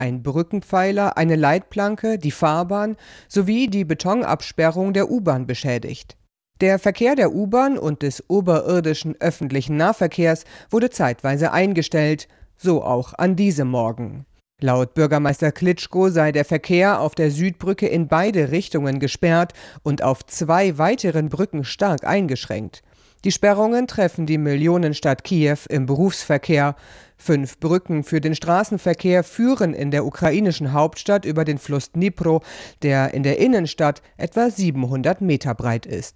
ein Brückenpfeiler, eine Leitplanke, die Fahrbahn sowie die Betonabsperrung der U-Bahn beschädigt. Der Verkehr der U-Bahn und des oberirdischen öffentlichen Nahverkehrs wurde zeitweise eingestellt, so auch an diesem Morgen. Laut Bürgermeister Klitschko sei der Verkehr auf der Südbrücke in beide Richtungen gesperrt und auf 2 weiteren Brücken stark eingeschränkt. Die Sperrungen treffen die Millionenstadt Kiew im Berufsverkehr. 5 Brücken für den Straßenverkehr führen in der ukrainischen Hauptstadt über den Fluss Dnipro, der in der Innenstadt etwa 700 Meter breit ist.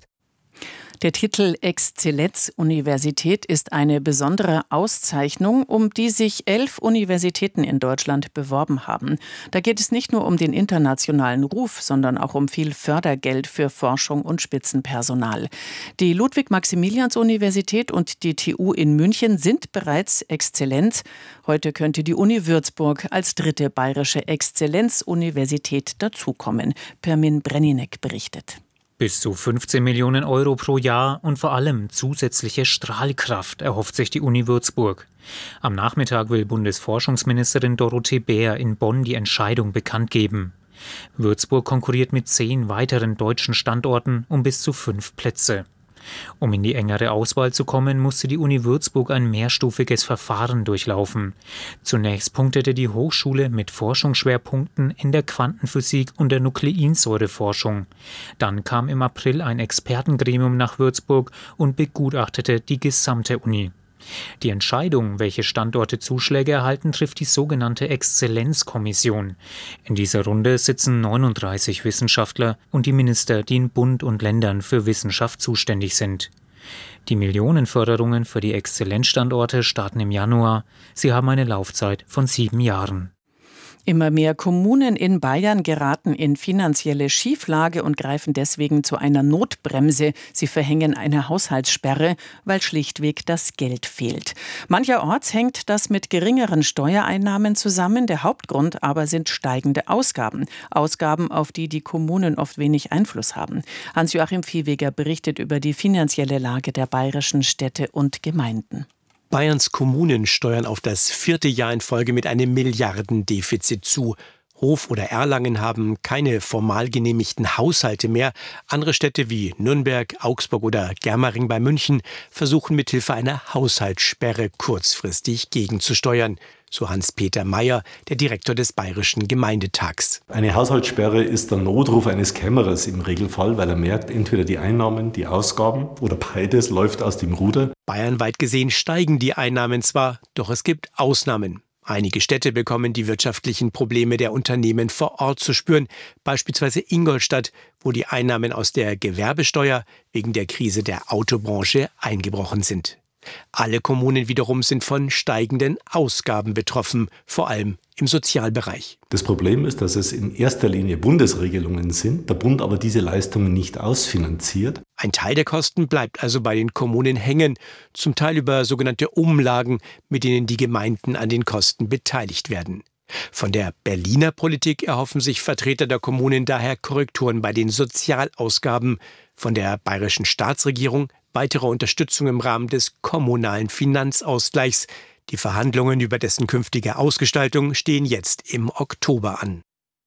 Der Titel Exzellenz-Universität ist eine besondere Auszeichnung, um die sich 11 Universitäten in Deutschland beworben haben. Da geht es nicht nur um den internationalen Ruf, sondern auch um viel Fördergeld für Forschung und Spitzenpersonal. Die Ludwig-Maximilians-Universität und die TU in München sind bereits Exzellenz. Heute könnte die Uni Würzburg als 3. bayerische Exzellenz-Universität dazukommen. Pirmin Brenninek berichtet. Bis zu 15 Millionen Euro pro Jahr und vor allem zusätzliche Strahlkraft erhofft sich die Uni Würzburg. Am Nachmittag will Bundesforschungsministerin Dorothee Bär in Bonn die Entscheidung bekannt geben. Würzburg konkurriert mit 10 weiteren deutschen Standorten um bis zu 5 Plätze. Um in die engere Auswahl zu kommen, musste die Uni Würzburg ein mehrstufiges Verfahren durchlaufen. Zunächst punktete die Hochschule mit Forschungsschwerpunkten in der Quantenphysik und der Nukleinsäureforschung. Dann kam im April ein Expertengremium nach Würzburg und begutachtete die gesamte Uni. Die Entscheidung, welche Standorte Zuschläge erhalten, trifft die sogenannte Exzellenzkommission. In dieser Runde sitzen 39 Wissenschaftler und die Minister, die in Bund und Ländern für Wissenschaft zuständig sind. Die Millionenförderungen für die Exzellenzstandorte starten im Januar. Sie haben eine Laufzeit von 7 Jahren. Immer mehr Kommunen in Bayern geraten in finanzielle Schieflage und greifen deswegen zu einer Notbremse. Sie verhängen eine Haushaltssperre, weil schlichtweg das Geld fehlt. Mancherorts hängt das mit geringeren Steuereinnahmen zusammen. Der Hauptgrund aber sind steigende Ausgaben. Ausgaben, auf die die Kommunen oft wenig Einfluss haben. Hans-Joachim Viehweger berichtet über die finanzielle Lage der bayerischen Städte und Gemeinden. Bayerns Kommunen steuern auf das 4. Jahr in Folge mit einem Milliardendefizit zu. Hof oder Erlangen haben keine formal genehmigten Haushalte mehr. Andere Städte wie Nürnberg, Augsburg oder Germering bei München versuchen mithilfe einer Haushaltssperre kurzfristig gegenzusteuern. So Hans-Peter Mayer, der Direktor des Bayerischen Gemeindetags. Eine Haushaltssperre ist der Notruf eines Kämmerers im Regelfall, weil er merkt, entweder die Einnahmen, die Ausgaben oder beides läuft aus dem Ruder. Bayernweit gesehen steigen die Einnahmen zwar, doch es gibt Ausnahmen. Einige Städte bekommen die wirtschaftlichen Probleme der Unternehmen vor Ort zu spüren, beispielsweise Ingolstadt, wo die Einnahmen aus der Gewerbesteuer wegen der Krise der Autobranche eingebrochen sind. Alle Kommunen wiederum sind von steigenden Ausgaben betroffen, vor allem im Sozialbereich. Das Problem ist, dass es in erster Linie Bundesregelungen sind, der Bund aber diese Leistungen nicht ausfinanziert. Ein Teil der Kosten bleibt also bei den Kommunen hängen, zum Teil über sogenannte Umlagen, mit denen die Gemeinden an den Kosten beteiligt werden. Von der Berliner Politik erhoffen sich Vertreter der Kommunen daher Korrekturen bei den Sozialausgaben, von der bayerischen Staatsregierung weitere Unterstützung im Rahmen des kommunalen Finanzausgleichs. Die Verhandlungen über dessen künftige Ausgestaltung stehen jetzt im Oktober an.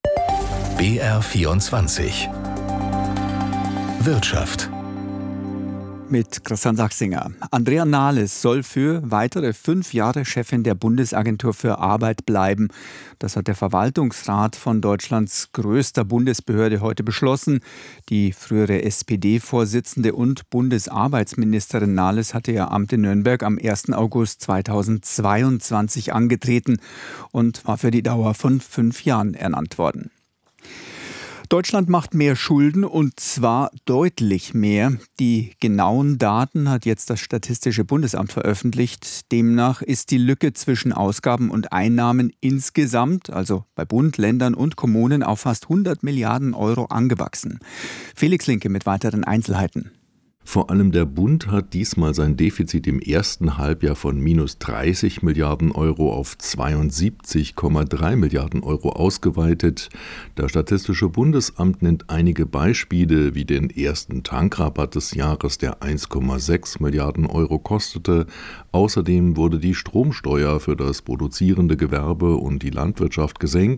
BR24 Wirtschaft mit Christian Sachsinger. Andrea Nahles soll für weitere 5 Jahre Chefin der Bundesagentur für Arbeit bleiben. Das hat der Verwaltungsrat von Deutschlands größter Bundesbehörde heute beschlossen. Die frühere SPD-Vorsitzende und Bundesarbeitsministerin Nahles hatte ihr Amt in Nürnberg am 1. August 2022 angetreten und war für die Dauer von 5 Jahren ernannt worden. Deutschland macht mehr Schulden und zwar deutlich mehr. Die genauen Daten hat jetzt das Statistische Bundesamt veröffentlicht. Demnach ist die Lücke zwischen Ausgaben und Einnahmen insgesamt, also bei Bund, Ländern und Kommunen, auf fast 100 Milliarden Euro angewachsen. Felix Linke mit weiteren Einzelheiten. Vor allem der Bund hat diesmal sein Defizit im ersten Halbjahr von minus 30 Milliarden Euro auf 72,3 Milliarden Euro ausgeweitet. Das Statistische Bundesamt nennt einige Beispiele, wie den ersten Tankrabatt des Jahres, der 1,6 Milliarden Euro kostete. Außerdem wurde die Stromsteuer für das produzierende Gewerbe und die Landwirtschaft gesenkt.